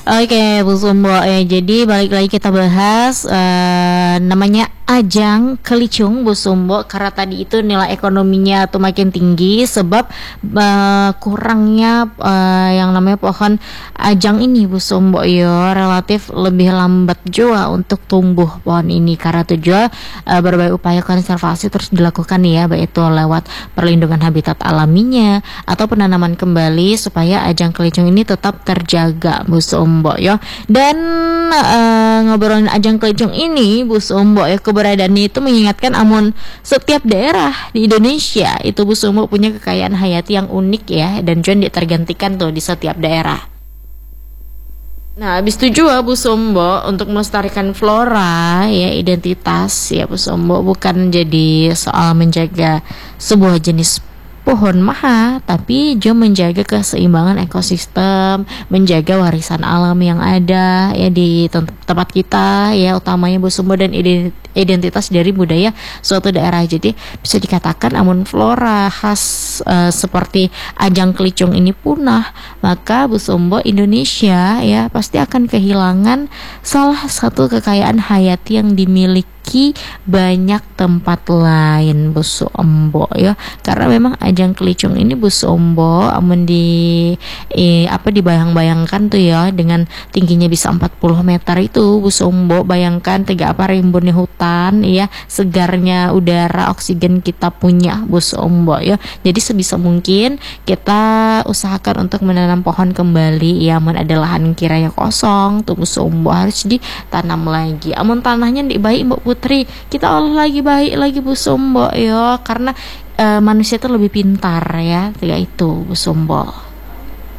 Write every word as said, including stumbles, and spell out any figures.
Oke, Bu Sumbo ya. Jadi balik lagi kita bahas eh, namanya Ajang Kelicung Bu Sumbo, karena tadi itu nilai ekonominya tuh makin tinggi sebab eh, kurangnya eh, yang namanya pohon ajang ini Bu Sumbo ya, relatif lebih lambat juga untuk tumbuh pohon ini karena tujuan eh, berbagai upaya konservasi terus dilakukan ya, baik itu lewat perlindungan habitat alaminya atau penanaman kembali supaya ajang kelicung ini tetap terjaga Bu Sumbo ya. Dan eh, ngobrolin ajang kelicung ini Bu Sumbo ya, keberadaannya itu mengingatkan amun setiap daerah di Indonesia itu Bu Sumbo punya kekayaan hayati yang unik ya, dan juga tergantikan tuh di setiap daerah. Nah, habis itu juga Bu Sumbo untuk melestarikan flora ya, identitas ya Bu Sumbo, bukan jadi soal menjaga sebuah jenis pohon maha, tapi juga menjaga keseimbangan ekosistem, menjaga warisan alam yang ada ya di tem- tempat kita ya, utamanya Bu Sumbo, dan ide- identitas dari budaya suatu daerah. Jadi bisa dikatakan amun flora khas eh, seperti ajang kelicung ini punah, maka Bu Sumbo Indonesia ya pasti akan kehilangan salah satu kekayaan hayati yang dimiliki banyak tempat lain Bu Sumbo ya, karena memang ajang kelicung ini Bu Sumbo amun di eh, apa dibayang-bayangkan tuh ya, dengan tingginya bisa empat puluh meter itu Bu Sumbo, bayangkan tiga apa rimbunnya hutan ya, segarnya udara oksigen kita punya Bu Sumbo ya. Jadi sebisa mungkin kita usahakan untuk menanam pohon kembali ya, amun ada lahan kiranya kosong tuh Bu Sumbo harus ditanam lagi. Amun tanahnya di baik Mbak Putri, kita olah lagi baik lagi Bu Sumbo ya, karena eh, manusia itu lebih pintar ya, tiga itu Bu Sumbo.